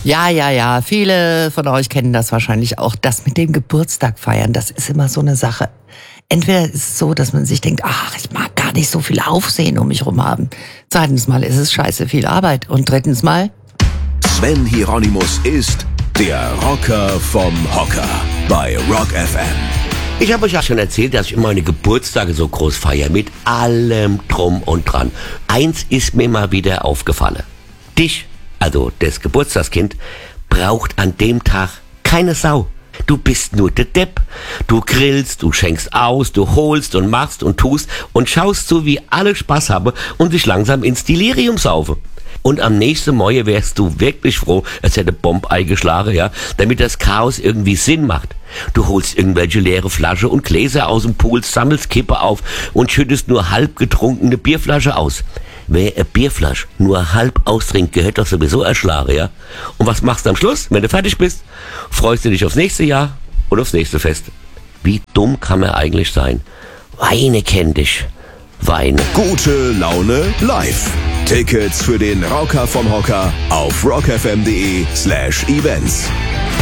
Ja. Viele von euch kennen das wahrscheinlich auch. Das mit dem Geburtstag feiern, das ist immer so eine Sache. Entweder ist es so, dass man sich denkt, ach, ich mag gar nicht so viel Aufsehen um mich rum haben. Zweitens mal ist es scheiße viel Arbeit. Und drittens mal... Sven Hieronymus ist der Rocker vom Hocker bei Rock FM. Ich habe euch ja schon erzählt, dass ich immer meine Geburtstage so groß feiere, mit allem drum und dran. Eins ist mir mal wieder aufgefallen. Dich, also das Geburtstagskind, braucht an dem Tag keine Sau. Du bist nur der Depp. Du grillst, du schenkst aus, du holst und machst und tust und schaust so, wie alle Spaß haben und sich langsam ins Delirium saufen. Und am nächsten Morgen wärst du wirklich froh, es hätte Bomb eingeschlagen, ja, damit das Chaos irgendwie Sinn macht. Du holst irgendwelche leere Flasche und Gläser aus dem Pool, sammelst Kippe auf und schüttest nur halb getrunkene Bierflasche aus. Wer eine Bierflasche nur halb austrinkt, gehört doch sowieso erschlagen, ja. Und was machst du am Schluss, wenn du fertig bist? Freust du dich aufs nächste Jahr und aufs nächste Fest? Wie dumm kann man eigentlich sein? Weine kennt dich. Weine. Gute Laune live. Tickets für den Rocker vom Hocker auf rockfm.de/events.